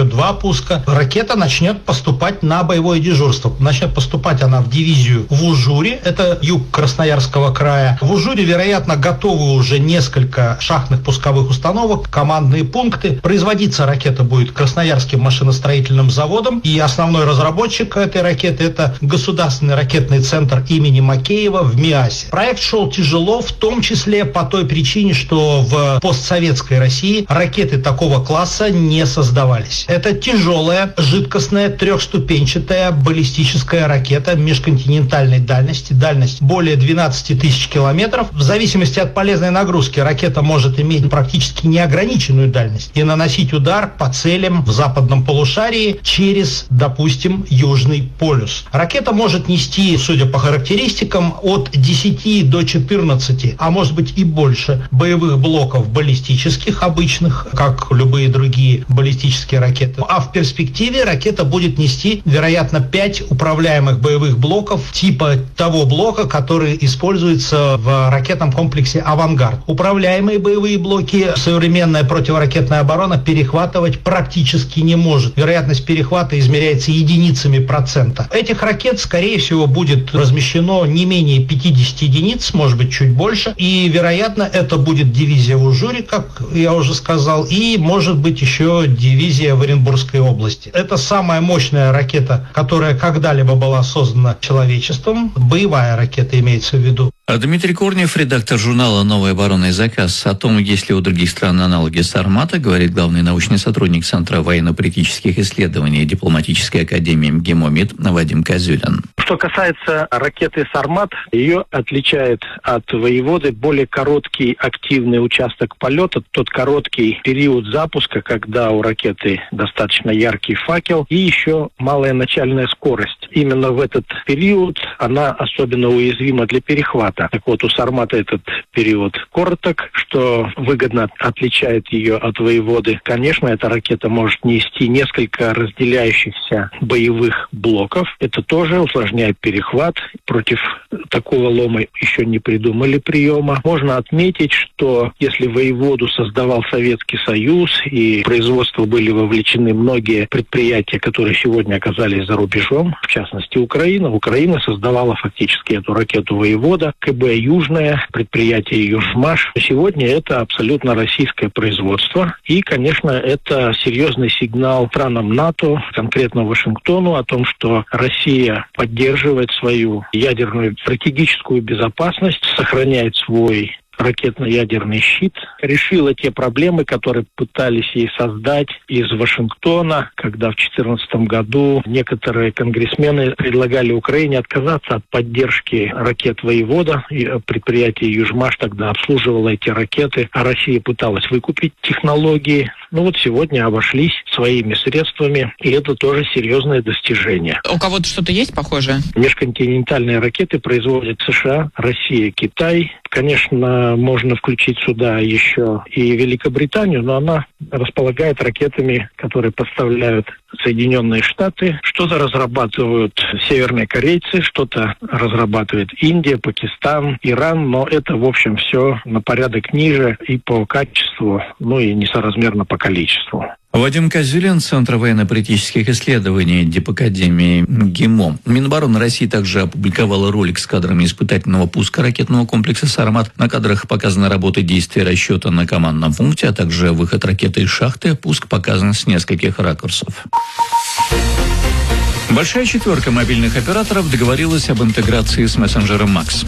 еще 2 пуска, ракета начнет поступать на боевое дежурство. Начнет поступать она в дивизию в Ужуре, это юг Красноярского края. В Ужуре, вероятно, готовы уже несколько шахтных пусковых установок, командные пункты. Производиться ракета будет Красноярским машиностроительным заводом, и основной разработчик этой ракеты — это Государственный ракетный центр имени Макеева в Миасе. Проект шел тяжело, в том числе по той причине, что в постсоветской России ракеты такого класса не создавались. Это тяжелая, жидкостная, трехступенчатая баллистическая ракета межконтинентальной дальности. Дальность более 12 тысяч километров. В зависимости от полезной нагрузки ракета может иметь практически неограниченную дальность и наносить удар по целям в западном полушарии через, допустим, Южный полюс. Ракета может нести, судя по характеристикам, от 10 до 14, а может быть и больше, боевых блоков баллистических, обычных, как любые другие баллистические ракеты. А в перспективе ракета будет нести, вероятно, 5 управляемых боевых блоков типа того блока, который используется в ракетном комплексе «Авангард». Управляемые боевые блоки современная противоракетная оборона перехватывать практически не может. Вероятность перехвата измеряется единицами процента. Этих ракет, скорее всего, будет размещено не менее 50 единиц, может быть, чуть больше. И, вероятно, это будет дивизия в Ужуре, как я уже сказал, и, может быть, еще дивизия в Оренбургской области. Это самая мощная ракета, которая когда-либо была создана человечеством. Боевая ракета имеется в виду. Дмитрий Корнев, редактор журнала «Новый оборонный заказ». О том, есть ли у других стран аналоги «Сармата», говорит главный научный сотрудник Центра военно-политических исследований Дипломатической академии МГИМО МИД Вадим Козюлин. Что касается ракеты «Сармат», ее отличает от «Воеводы» более короткий активный участок полета, тот короткий период запуска, когда у ракеты достаточно яркий факел, и еще малая начальная скорость. Именно в этот период она особенно уязвима для перехвата. Так вот, у «Сармата» этот период короток, что выгодно отличает ее от «Воеводы». Конечно, эта ракета может нести несколько разделяющихся боевых блоков. Это тоже усложняет перехват. Против такого лома еще не придумали приема. Можно отметить, что если «Воеводу» создавал Советский Союз и в производство были вовлечены многие предприятия, которые сегодня оказались за рубежом, в частности Украина. Украина создавала фактически эту ракету «Воевода», КБ «Южное», предприятие «Южмаш». Сегодня это абсолютно российское производство. И, конечно, это серьезный сигнал странам НАТО, конкретно Вашингтону, о том, что Россия поддерживает свою ядерную стратегическую безопасность, сохраняет свой ракетно-ядерный щит, решила те проблемы, которые пытались ей создать из Вашингтона, когда в 2014 году некоторые конгрессмены предлагали Украине отказаться от поддержки ракет «Воевода». И предприятие «Южмаш» тогда обслуживало эти ракеты, а Россия пыталась выкупить технологии. Ну вот сегодня обошлись своими средствами, и это тоже серьезное достижение. У кого-то что-то есть похожее? Межконтинентальные ракеты производят США, Россия, Китай. Конечно, можно включить сюда еще и Великобританию, но она располагает ракетами, которые поставляют Соединенные Штаты. Что-то разрабатывают северные корейцы, что-то разрабатывает Индия, Пакистан, Иран, но это, в общем, все на порядок ниже и по качеству, ну и несоразмерно по количеству. Вадим Козюлин, Центр военно-политических исследований Дипакадемии МГИМО. Минобороны России также опубликовала ролик с кадрами испытательного пуска ракетного комплекса «Сармат». На кадрах показана работа действия расчета на командном пункте, а также выход ракеты из шахты. Пуск показан с нескольких ракурсов. Большая четверка мобильных операторов договорилась об интеграции с мессенджером МАКС.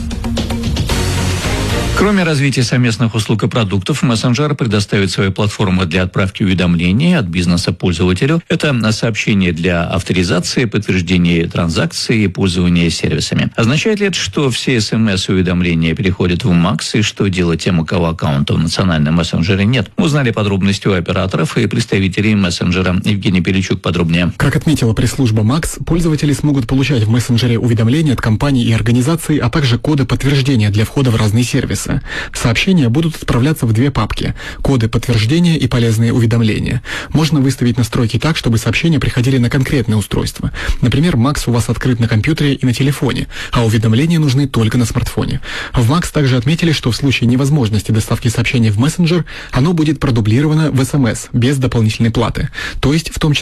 Кроме развития совместных услуг и продуктов, мессенджер предоставит свои платформы для отправки уведомлений от бизнеса пользователю. Это сообщения для авторизации, подтверждения транзакций и пользования сервисами. Означает ли это, что все СМС-уведомления переходят в МАКС, и что делать тем, у кого аккаунта в национальном мессенджере нет? Узнали подробности у операторов и представителей мессенджера. Евгений Пеличук подробнее. Как отметила пресс-служба МАКС, пользователи смогут получать в мессенджере уведомления от компаний и организаций, а также коды подтверждения для входа в разные сервисы. Сообщения будут отправляться в 2 папки – коды подтверждения и полезные уведомления. Можно выставить настройки так, чтобы сообщения приходили на конкретное устройство. Например, МАКС у вас открыт на компьютере и на телефоне, а уведомления нужны только на смартфоне. В МАКС также отметили, что в случае невозможности доставки сообщений в мессенджер, оно будет продублировано в СМС без дополнительной платы. То есть, в том числе